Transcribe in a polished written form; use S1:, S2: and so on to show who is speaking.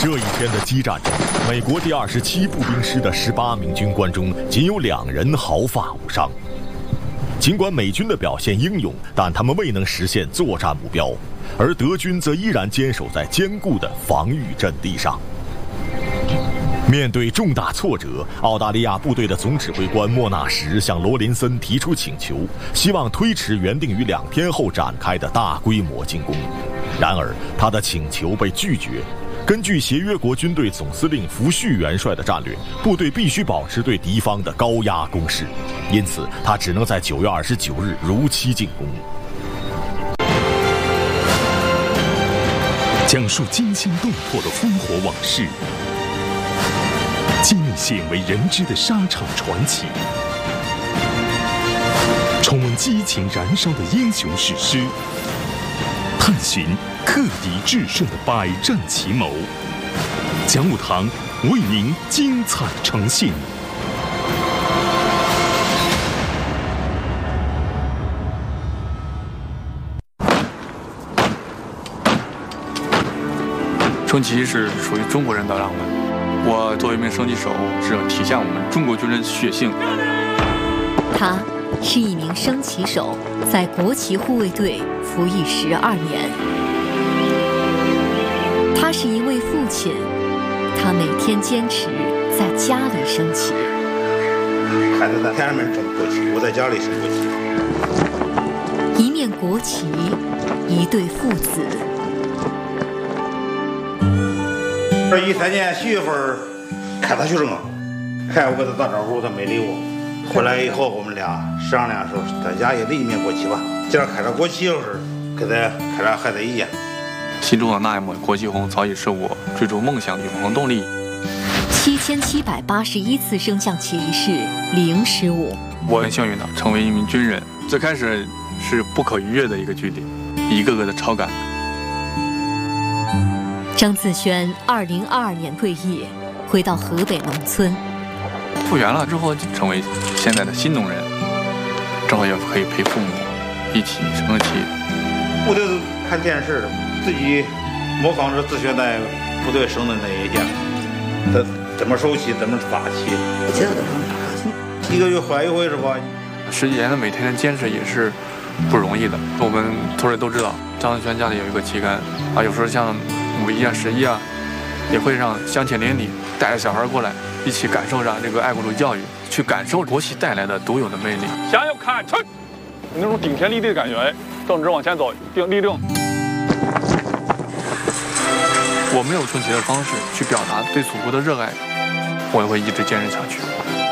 S1: 这一天的激战中，美国第27步兵师的18名军官中，仅有2人毫发无伤。尽管美军的表现英勇，但他们未能实现作战目标，而德军则依然坚守在坚固的防御阵地上。面对重大挫折，澳大利亚部队的总指挥官莫纳什向罗林森提出请求，希望推迟原定于2天后展开的大规模进攻。然而，他的请求被拒绝。根据协约国军队总司令福煦元帅的战略，部队必须保持对敌方的高压攻势，因此他只能在9月29日如期进攻。
S2: 讲述惊心动魄的烽火往事，记录鲜为人知的沙场传奇，重温激情燃烧的英雄史诗，探寻克敌制胜的百战奇谋。讲武堂为您精彩呈现。
S3: 升旗是属于中国人的浪漫，我作为一名升旗手，是要体现我们中国军人血性。
S4: 他是一名升旗手，在国旗护卫队服役12年。他是一位父亲，他每天坚持在家里升旗。
S5: 孩子在天上面升国旗，我在家里升国
S4: 旗。一面国旗，一对父子。
S5: 2013年7月份开他学生，我给他打招呼，他没理我。回来以后，我们俩商量说，在家也立一面国旗吧。既然开着国旗，就是给他开着孩子一样。
S3: 心中的那一抹国旗红，早已是我追逐梦想的永恒动力。
S4: 7781次升降旗仪式零失误。
S3: 我很幸运的成为一名军人，最开始是不可逾越的一个距离，一个个的超感。
S4: 张自轩2022年退役，回到河北农村。
S3: 复员了之后，就成为现在的新农人，正好也可以陪父母一起升旗。
S5: 部队看电视，自己模仿着自轩在部队升的那一天，他怎么收旗，怎么发旗，一个月回来一回是吧？10几年的每天的坚持也是不容易的。我们同仁都知道，张自轩家里有一个旗杆啊，有时候像5一啊、11啊，也会让乡亲邻里带着小孩过来，一起感受上这个爱国主义教育，去感受国旗带来的独有的魅力。
S6: 向右看齐，那种顶天立地的感觉，正直往前走，立正。
S3: 我没有升旗的方式去表达对祖国的热爱，我也会一直坚持下去。